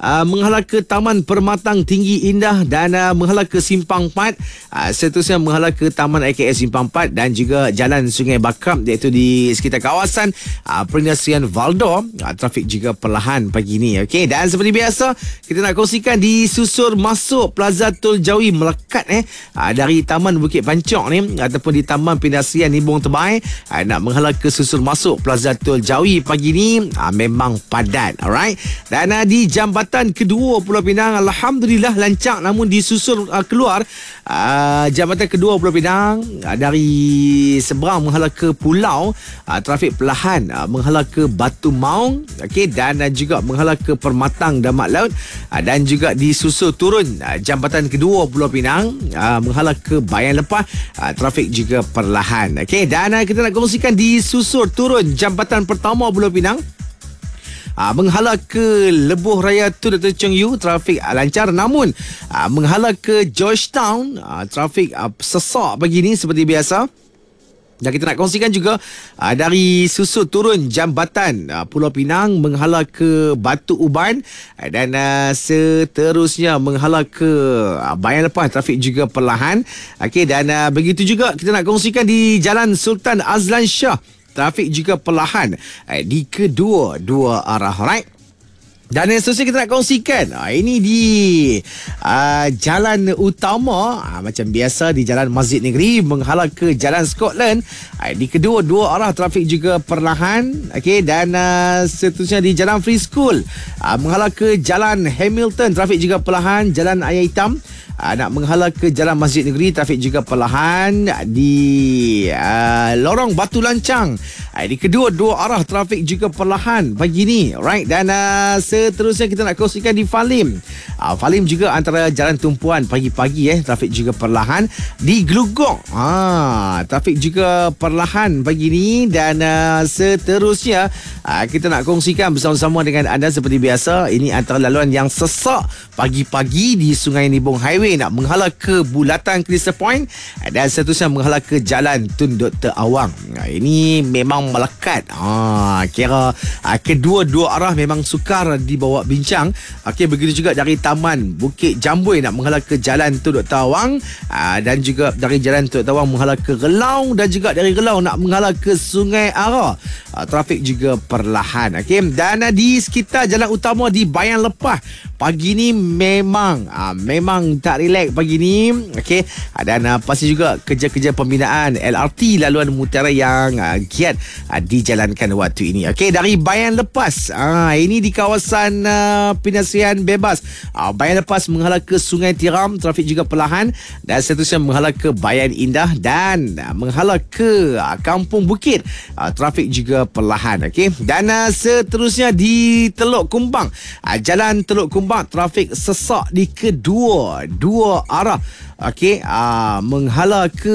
menghala ke Taman Permatang Tinggi Indah dan menghala ke Simpang 4. Seterusnya menghala ke Taman AKS Simpang 4 dan juga Jalan Sungai Bakap, iaitu di sekitar kawasan Perindustrian Valdor. Trafik juga perlahan pagi ni. Okey, dan seperti biasa kita nak kongsikan di susur masuk Plaza Tol Jawi melekat dari Taman Bukit Pancok ni ataupun di Taman Perindustrian Nibong Tebai, nak menghala ke susur masuk Plaza Tol Jawi pagi ni memang padat. Alright. Dan di Jambatan Kedua Pulau Pinang, alhamdulillah lancar, namun di susur keluar Jambatan Kedua Pulau Pinang dari seberang menghala ke pulau, trafik perlahan menghala ke Batu Maung, okey, dan juga menghala ke Permatang Damat Laut, dan juga di susul turun Jambatan Kedua Pulau Pinang menghala ke Bayan Lepah, trafik juga perlahan. Okey, dan kita nak kongsikan di susul turun Jambatan Pertama Pulau Pinang menghala ke Lebuh Raya Tun Dr. Cheng Yu, trafik lancar, namun menghala ke Georgetown, trafik sesak pagi ni seperti biasa. Dan kita nak kongsikan juga dari susul turun Jambatan Pulau Pinang menghala ke Batu Uban, dan seterusnya menghala ke Bayan Lepah, trafik juga perlahan. Okey, dan begitu juga kita nak kongsikan di Jalan Sultan Azlan Shah, trafik juga perlahan di kedua-dua arah. Alright. Dan yang seterusnya kita nak kongsikan ini di jalan utama, macam biasa di Jalan Masjid Negeri menghala ke Jalan Scotland, di kedua-dua arah trafik juga perlahan. Okey, dan seterusnya di Jalan Free School menghala ke Jalan Hamilton, trafik juga perlahan. Jalan Ayah Hitam nak menghala ke Jalan Masjid Negeri, trafik juga perlahan. Di Lorong Batu Lancang, di kedua-dua arah trafik juga perlahan pagi ni. Right. Dan seterusnya kita nak kongsikan di Falim. Falim juga antara jalan tumpuan pagi-pagi, trafik juga perlahan. Di Glugong, trafik juga perlahan pagi ni. Dan seterusnya kita nak kongsikan bersama-sama dengan anda seperti biasa, ini antara laluan yang sesak pagi-pagi di Sungai Nibong Highway nak menghala ke Bulatan Crystal Point, dan seterusnya menghala ke Jalan Tun Dr. Awang. Ini memang melekat. Kira kedua-dua arah memang sukar dibawa bincang. Okey, begitu juga dari Taman Bukit Jambui nak menghala ke Jalan Tun Dr. Awang, dan juga dari Jalan Tun Dr. Awang menghala ke Relau, dan juga dari Relau nak menghala ke Sungai Ara, trafik juga perlahan. Okey, dan di sekitar jalan utama di Bayan Lepah pagi ni memang tak relax pagi ni. Okey, dan pasti juga kerja-kerja pembinaan LRT laluan mutiara yang giat dijalankan waktu ini. Okey, dari Bayan Lepas, ini di kawasan Perindustrian Bebas, Bayan Lepas menghala ke Sungai Tiram, trafik juga perlahan. Dan seterusnya menghala ke Bayan Indah dan menghala ke Kampung Bukit, trafik juga perlahan. Okey, dan seterusnya di Teluk Kumbang, Jalan Teluk Kumbang, trafik sesak di kedua-dua arah. Okey, menghala ke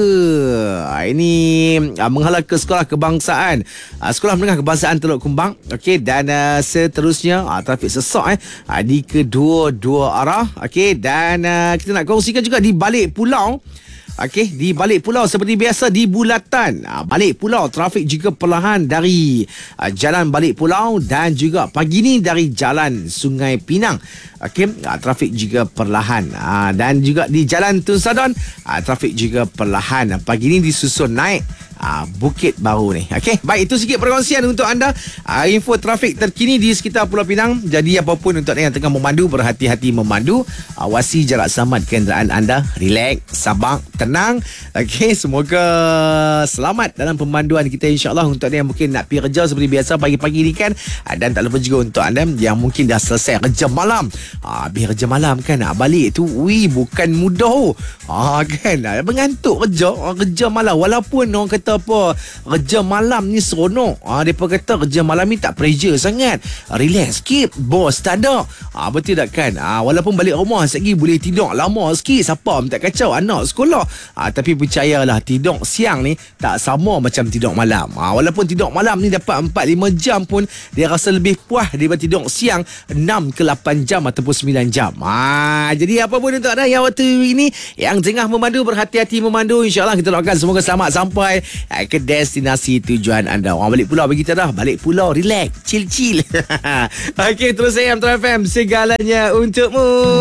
menghala ke Sekolah Kebangsaan, Sekolah Menengah Kebangsaan Teluk Kumbang. Okey, dan seterusnya trafik sesak di kedua-dua arah. Okey, dan kita nak kongsikan juga di balik pulau. Okey, di balik pulau seperti biasa di Bulatan, balik pulau trafik juga perlahan dari Jalan Balik Pulau, dan juga pagi ni dari Jalan Sungai Pinang. Okey, trafik juga perlahan. Dan juga di Jalan Tun Sadon, trafik juga perlahan. Pagi ni disusun naik Bukit Baru ni. Okey, baik, itu sikit perkongsian untuk anda, info trafik terkini di sekitar Pulau Pinang. Jadi apapun untuk anda yang tengah memandu, berhati-hati memandu, awasi jarak selamat kenderaan anda, relax, sabar, tenang. Okey, semoga selamat dalam pemanduan kita, insya-Allah. Untuk anda yang mungkin nak pergi kerja seperti biasa pagi-pagi ni kan, dan tak lupa juga untuk anda yang mungkin dah selesai kerja malam, pergi kerja malam kan, balik tu bukan mudah kan, mengantuk kerja malam. Walaupun orang kata apa, kerja malam ni seronok, mereka kata kerja malam ni tak pressure sangat, relax sikit, bos tak ada, betul tak kan. Walaupun balik rumah sekali boleh tidur lama sikit, siapa pun tak kacau, anak sekolah, tapi percayalah, tidur siang ni tak sama macam tidur malam. Walaupun tidur malam ni dapat 4-5 jam pun dia rasa lebih puas daripada tidur siang 6 ke 8 jam ataupun 9 jam. Jadi apa pun untuk anda yang waktu ini yang tengah memandu, berhati-hati memandu, insya-Allah kita doakan semoga selamat sampai ke destinasi tujuan anda. Orang balik pulau begitu dah, balik pulau relax, chill. Okey, terus saya Metro FM, segalanya untukmu.